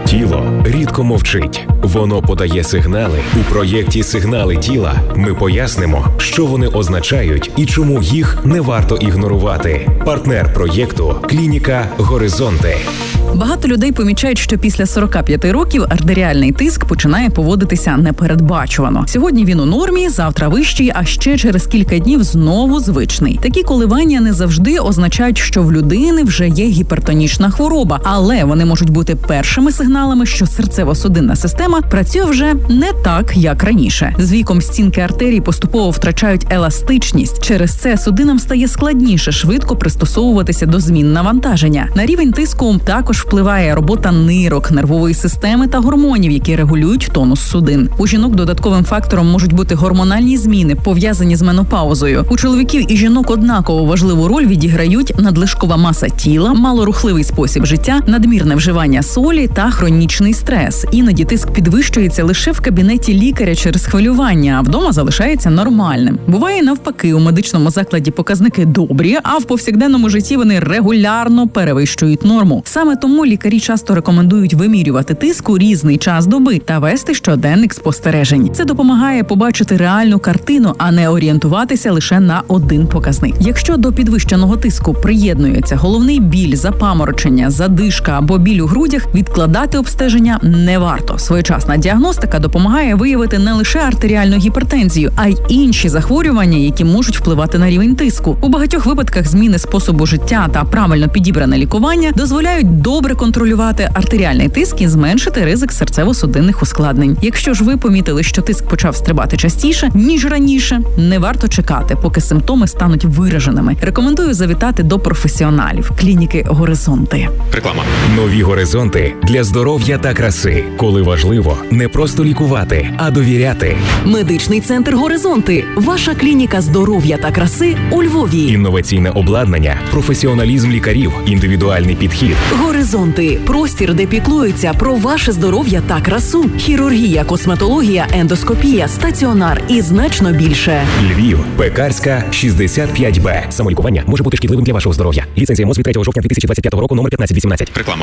Тіло рідко мовчить. Воно подає сигнали. У проєкті «Сигнали тіла» ми пояснимо, що вони означають і чому їх не варто ігнорувати. Партнер проєкту – клініка «Горизонти». Багато людей помічають, що після 45 років артеріальний тиск починає поводитися непередбачувано. Сьогодні він у нормі, завтра вищий, а ще через кілька днів знову звичний. Такі коливання не завжди означають, що в людини вже є гіпертонічна хвороба, але вони можуть бути першими сигналами, що серцево-судинна система працює вже не так, як раніше. З віком стінки артерій поступово втрачають еластичність. Через це судинам стає складніше швидко пристосовуватися до змін навантаження. На рівень тиску також впливає робота нирок, нервової системи та гормонів, які регулюють тонус судин. У жінок додатковим фактором можуть бути гормональні зміни, пов'язані з менопаузою. У чоловіків і жінок однаково важливу роль відіграють надлишкова маса тіла, малорухливий спосіб життя, надмірне вживання солі та хронічний стрес. Іноді тиск підвищується лише в кабінеті лікаря через хвилювання, а вдома залишається нормальним. Буває навпаки, у медичному закладі показники добрі, а в повсякденному житті вони регулярно перевищують норму. Саме тому лікарі часто рекомендують вимірювати тиск у різний час доби та вести щоденник спостережень. Це допомагає побачити реальну картину, а не орієнтуватися лише на один показник. Якщо до підвищеного тиску приєднується головний біль, запаморочення, задишка або біль у грудях, відкладати обстеження не варто. Своєчасна діагностика допомагає виявити не лише артеріальну гіпертензію, а й інші захворювання, які можуть впливати на рівень тиску. У багатьох випадках зміни способу життя та правильно підібране лікування дозволяють добре контролювати артеріальний тиск і зменшити ризик серцево-судинних ускладнень. Якщо ж ви помітили, що тиск почав стрибати частіше, ніж раніше, не варто чекати, поки симптоми стануть вираженими. Рекомендую завітати до професіоналів клініки «Горизонти». Реклама. Нові горизонти для здоров'я та краси. Коли важливо не просто лікувати, а довіряти. Медичний центр «Горизонти». Ваша клініка здоров'я та краси у Львові. Інноваційне обладнання, професіоналізм лікарів, індивідуальний підхід. «Горизонти» – простір, де піклуються про ваше здоров'я та красу. Хірургія, косметологія, ендоскопія, стаціонар і значно більше. Львів, Пекарська, 65Б. Самолікування може бути шкідливим для вашого здоров'я. Ліцензія МОЗ від 3 жовтня 2025 року, номер 1518. Реклама.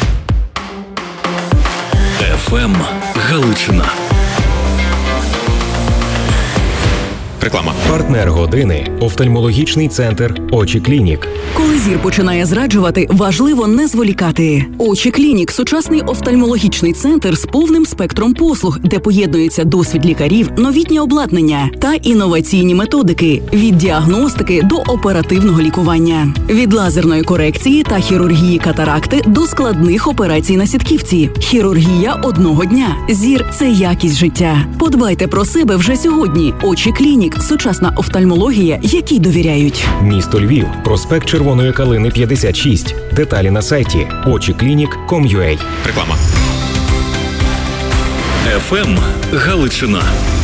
ФМ Галичина. Реклама. Партнер години – офтальмологічний центр «Очі Клінік». Коли зір починає зраджувати, важливо не зволікати. «Очі Клінік» – сучасний офтальмологічний центр з повним спектром послуг, де поєднується досвід лікарів, новітнє обладнання та інноваційні методики – від діагностики до оперативного лікування. Від лазерної корекції та хірургії катаракти до складних операцій на сітківці. Хірургія одного дня. Зір – це якість життя. Подбайте про себе вже сьогодні. «Очі Клінік» – сучасна офтальмологія, якій довіряють. Місто Львів, проспект Червоної Калини, 56. Деталі на сайті ochiclinic.com.ua. Реклама. ФМ Галичина.